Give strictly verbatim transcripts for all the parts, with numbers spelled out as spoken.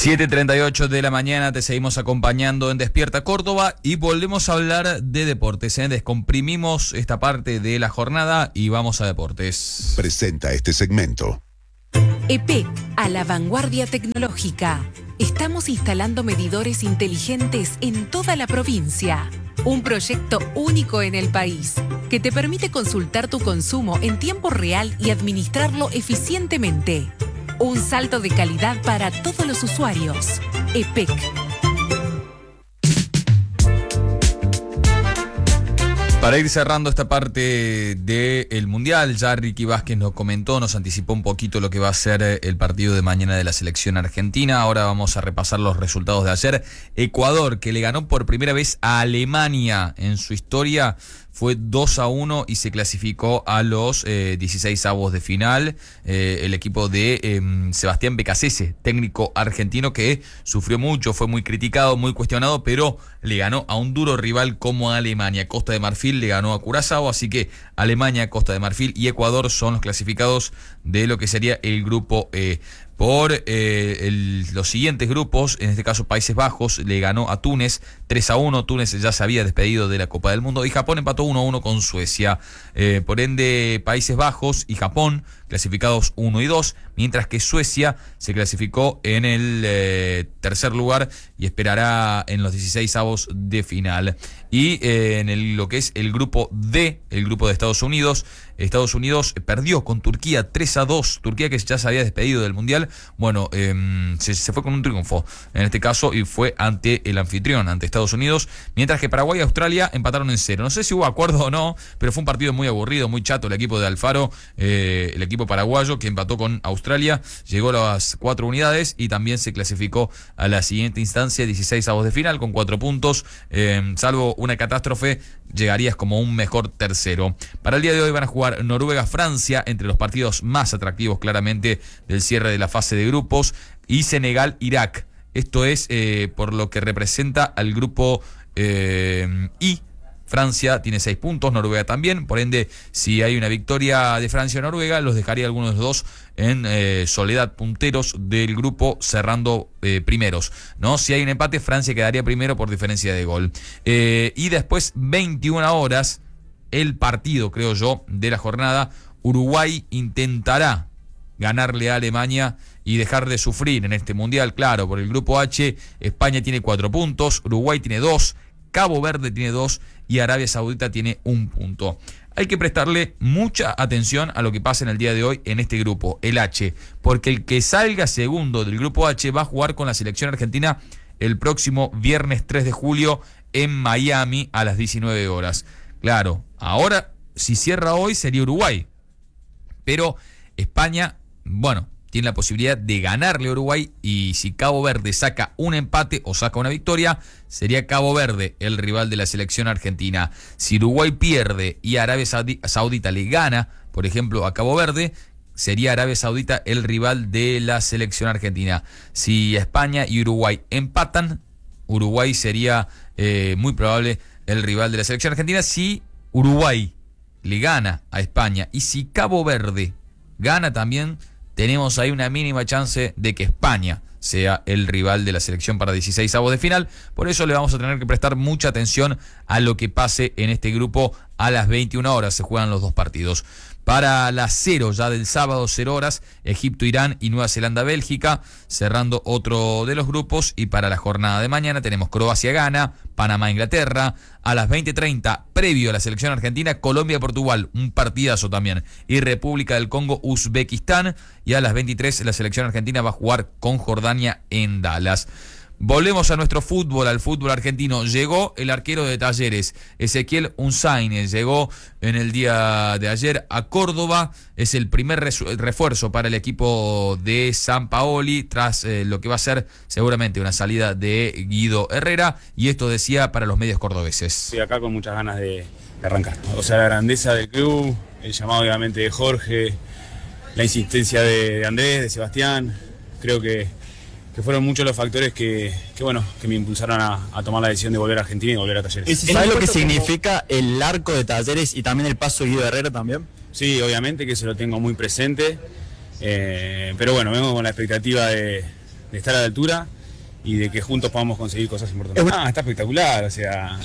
siete y treinta y ocho de la mañana, te seguimos acompañando en Despierta Córdoba y volvemos a hablar de deportes, ¿eh? Descomprimimos esta parte de la jornada y vamos a deportes. Presenta este segmento. E P E C, a la vanguardia tecnológica. Estamos instalando medidores inteligentes en toda la provincia. Un proyecto único en el país, que te permite consultar tu consumo en tiempo real y administrarlo eficientemente. Un salto de calidad para todos los usuarios. E P E C. Para ir cerrando esta parte del Mundial, ya Ricky Vázquez nos comentó, nos anticipó un poquito lo que va a ser el partido de mañana de la selección argentina. Ahora vamos a repasar los resultados de ayer. Ecuador, que le ganó por primera vez a Alemania en su historia, fue dos a uno y se clasificó a los eh, dieciséis avos de final. Eh, el equipo de eh, Sebastián Becasese, técnico argentino que sufrió mucho, fue muy criticado, muy cuestionado, pero le ganó a un duro rival como Alemania. Costa de Marfil le ganó a Curazao, así que Alemania, Costa de Marfil y Ecuador son los clasificados de lo que sería el grupo E. Por eh, el, los siguientes grupos, en este caso Países Bajos le ganó a Túnez tres a uno, Túnez ya se había despedido de la Copa del Mundo y Japón empató uno a uno con Suecia. Eh, por ende, Países Bajos y Japón clasificados uno y dos, mientras que Suecia se clasificó en el eh, tercer lugar y esperará en los dieciséis avos de final. Y eh, en el, lo que es el grupo D, el grupo de Estados Unidos, Estados Unidos perdió con Turquía tres a dos, Turquía que ya se había despedido del Mundial, bueno, eh, se, se fue con un triunfo en este caso y fue ante el anfitrión, ante Estados Unidos, mientras que Paraguay y Australia empataron en cero. No sé si hubo acuerdo o no, pero fue un partido muy aburrido, muy chato el equipo de Alfaro, eh, el equipo paraguayo que empató con Australia, llegó a las cuatro unidades y también se clasificó a la siguiente instancia, dieciséis avos de final con cuatro puntos, eh, salvo una catástrofe, llegarías como un mejor tercero. Para el día de hoy van a jugar Noruega-Francia, entre los partidos más atractivos claramente del cierre de la fase de grupos, y Senegal-Irak. Esto es eh, por lo que representa al grupo eh, I. Francia tiene seis puntos, Noruega también, por ende, si hay una victoria de Francia o Noruega, los dejaría algunos de los dos en eh, soledad punteros del grupo, cerrando eh, primeros, ¿no? Si hay un empate, Francia quedaría primero por diferencia de gol. Eh, y después, veintiuna horas, el partido, creo yo, de la jornada, Uruguay intentará ganarle a Alemania y dejar de sufrir en este Mundial, claro, por el grupo H, España tiene cuatro puntos, Uruguay tiene dos, Cabo Verde tiene dos y Arabia Saudita tiene un punto. Hay que prestarle mucha atención a lo que pasa en el día de hoy en este grupo, el H, porque el que salga segundo del grupo H va a jugar con la selección argentina el próximo viernes tres de julio en Miami a las diecinueve horas. Claro, ahora si cierra hoy sería Uruguay, pero España, bueno, tiene la posibilidad de ganarle a Uruguay y si Cabo Verde saca un empate o saca una victoria, sería Cabo Verde el rival de la selección argentina. Si Uruguay pierde y Arabia Saudita le gana, por ejemplo, a Cabo Verde, sería Arabia Saudita el rival de la selección argentina. Si España y Uruguay empatan, Uruguay sería eh, muy probable el rival de la selección argentina. Si Uruguay le gana a España y si Cabo Verde gana también, tenemos ahí una mínima chance de que España sea el rival de la selección para dieciséis avos de final. Por eso le vamos a tener que prestar mucha atención a lo que pase en este grupo. A las veintiuna horas se juegan los dos partidos. Para las cero ya del sábado, cero horas, Egipto-Irán y Nueva Zelanda-Bélgica, cerrando otro de los grupos. Y para la jornada de mañana tenemos Croacia-Ghana, Panamá-Inglaterra. A las veinte treinta, previo a la selección argentina, Colombia-Portugal, un partidazo también. Y República del Congo-Uzbekistán. Y a las veintitrés la selección argentina va a jugar con Jordania en Dallas. Volvemos a nuestro fútbol, al fútbol argentino. Llegó el arquero de Talleres, Ezequiel Unzaine, llegó en el día de ayer a Córdoba. Es el primer refuerzo para el equipo de Sampaoli, tras eh, lo que va a ser seguramente una salida de Guido Herrera. Y esto decía para los medios cordobeses. Estoy acá con muchas ganas de, de arrancar. O sea, la grandeza del club, el llamado obviamente de Jorge, la insistencia de, de Andrés, de Sebastián. Creo que que fueron muchos los factores que, que bueno, que me impulsaron a, a tomar la decisión de volver a Argentina y volver a Talleres. ¿Sabes lo que significa el arco de Talleres y también el paso de Guido Herrera también? Sí, obviamente que se lo tengo muy presente, eh, pero bueno, vengo con la expectativa de, de estar a la altura y de que juntos podamos conseguir cosas importantes. Ah, está espectacular, o sea,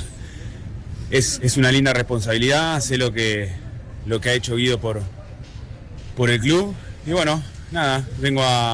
es, es una linda responsabilidad, sé lo que, lo que ha hecho Guido por, por el club y bueno, nada, vengo a,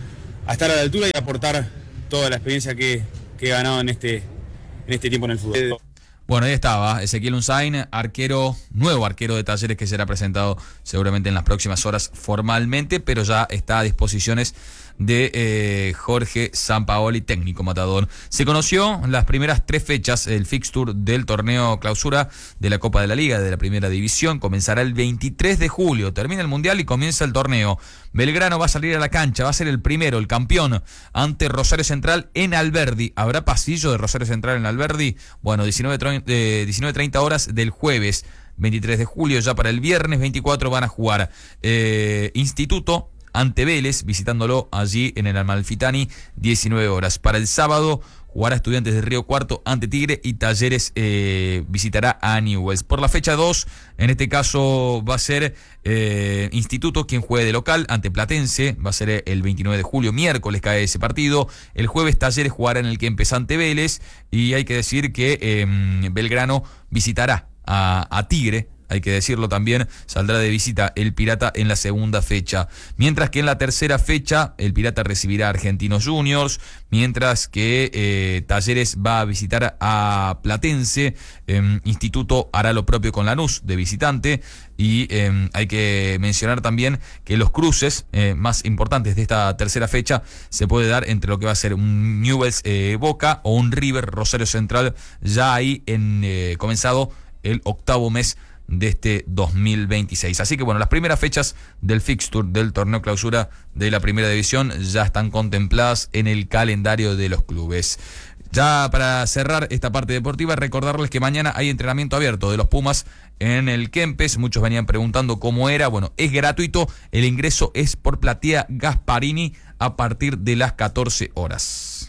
a estar a la altura y a aportar toda la experiencia que, que he ganado en este, en este tiempo en el fútbol. Bueno, ahí estaba Ezequiel Unzain, arquero, nuevo arquero de Talleres que será presentado seguramente en las próximas horas formalmente, pero ya está a disposiciones de eh, Jorge Sampaoli, técnico matador. Se conoció las primeras tres fechas, el fixture del torneo clausura de la Copa de la Liga de la Primera División. Comenzará el veintitrés de julio, termina el Mundial y comienza el torneo. Belgrano va a salir a la cancha, va a ser el primero, el campeón, ante Rosario Central en Alberdi. ¿Habrá pasillo de Rosario Central en Alberdi? Bueno, diecinueve treinta horas del jueves veintitrés de julio, ya para el viernes veinticuatro van a jugar eh, Instituto ante Vélez, visitándolo allí en el Amalfitani, diecinueve horas. Para el sábado jugará Estudiantes de Río Cuarto ante Tigre y Talleres eh, visitará a Newell's. Por la fecha dos, en este caso va a ser eh, Instituto quien juegue de local ante Platense, va a ser el veintinueve de julio, miércoles cae ese partido. El jueves Talleres jugará en el Kempes ante Vélez y hay que decir que eh, Belgrano visitará a, a Tigre. Hay que decirlo también, saldrá de visita el Pirata en la segunda fecha. Mientras que en la tercera fecha el Pirata recibirá a Argentinos Juniors, mientras que eh, Talleres va a visitar a Platense, eh, Instituto hará lo propio con Lanús de visitante y eh, hay que mencionar también que los cruces eh, más importantes de esta tercera fecha se puede dar entre lo que va a ser un Newell's eh, Boca o un River Rosario Central ya ahí en eh, comenzado el octavo mes de este dos mil veintiséis. Así que bueno, las primeras fechas del fixture del torneo clausura de la Primera División ya están contempladas en el calendario de los clubes. Ya para cerrar esta parte deportiva, recordarles que mañana hay entrenamiento abierto de los Pumas en el Kempes. Muchos venían preguntando cómo era. Bueno, es gratuito, el ingreso es por platea Gasparini a partir de las catorce horas.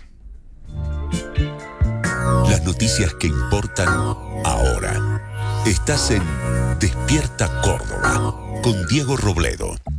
Las noticias que importan ahora. Estás en Despierta Córdoba con Diego Robledo.